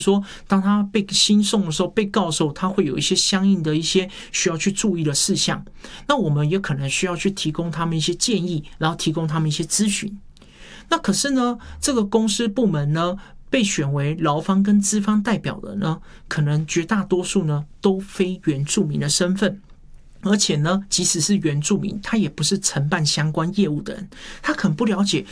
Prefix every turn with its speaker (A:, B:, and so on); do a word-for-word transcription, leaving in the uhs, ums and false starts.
A: 说当他被新送的时候，被告的时候，他会有一些相应的一些需要去注意的事项，那我们也可能需要去提供他们一些建议，然后提供他们一些咨询。那可是呢，这个公司部门呢，被选为劳方跟资方代表的呢，可能绝大多数呢都非原住民的身份。而且呢，即使是原住民，他也不是承办相关业务的人，他可能不了解